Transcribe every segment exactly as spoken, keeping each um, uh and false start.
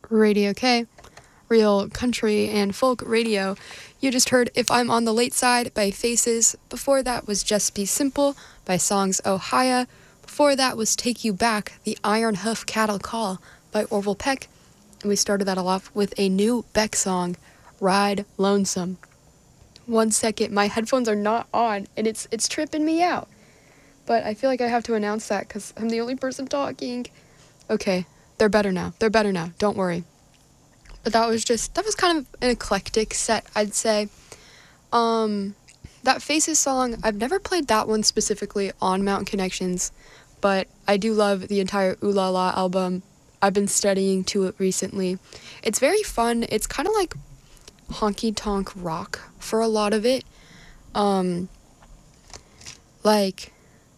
Radio K, real country and folk radio. You just heard If I'm on the Late Side by Faces. Before that was Just Be Simple by Songs Ohia. Before that was Take You Back, the Iron Hoof Cattle Call by Orville Peck. And we started that all off with a new Beck song, Ride Lonesome. One second, my headphones are not on and it's it's tripping me out. But I feel like I have to announce that because I'm the only person talking. Okay, they're better now. They're better now. Don't worry. But that was just, that was kind of an eclectic set, I'd say. Um, that Faces song, I've never played that one specifically on Mountain Connections, but I do love the entire Ooh La La album. I've been studying to it recently. It's very fun. It's kind of like honky-tonk rock for a lot of it. Um, like,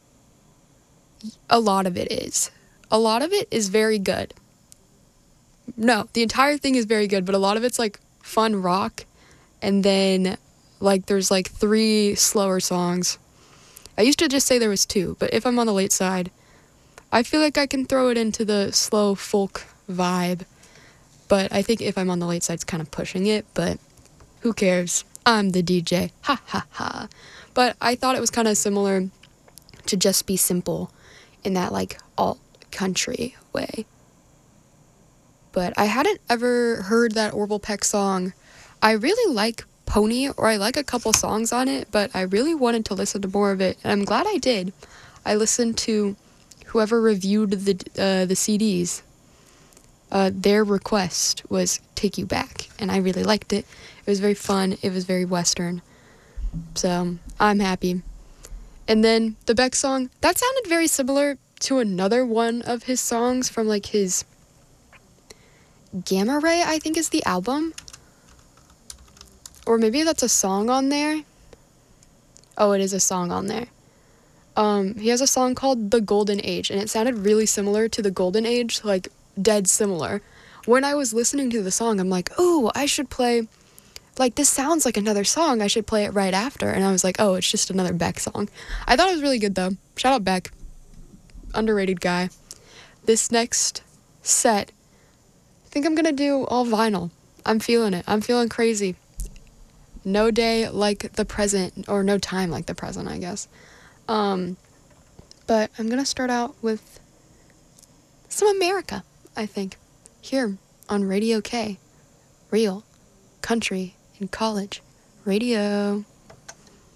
a lot of it is. A lot of it is very good. No, the entire thing is very good, but a lot of it's like fun rock, and then like there's like three slower songs. I used to just say there was two, but If I'm on the Late Side, I feel like I can throw it into the slow folk vibe, but I think If I'm on the Late Side's kind of pushing it, but who cares? I'm the D J. Ha ha ha. But I thought it was kind of similar to Just Be Simple in that like alt country way. But I hadn't ever heard that Orville Peck song. I really like Pony, or I like a couple songs on it, but I really wanted to listen to more of it, and I'm glad I did. I listened to whoever reviewed the uh, the C Ds. Uh, their request was Take You Back, and I really liked it. It was very fun. It was very Western. So I'm happy. And then the Beck song, that sounded very similar to another one of his songs from like his Gamma Ray, I think is the album. Or maybe that's a song on there. Oh, it is a song on there. Um, he has a song called The Golden Age, and it sounded really similar to The Golden Age, like dead similar. When I was listening to the song, I'm like, oh, I should play, like this sounds like another song, I should play it right after. And I was like, oh, it's just another Beck song. I thought it was really good though. Shout out Beck. Underrated guy. This next set, I think I'm gonna do all vinyl. I'm feeling it. I'm feeling crazy. No day like the present, or no time like the present, I guess. Um, but I'm gonna start out with some America, I think, here on Radio K, real country and college radio.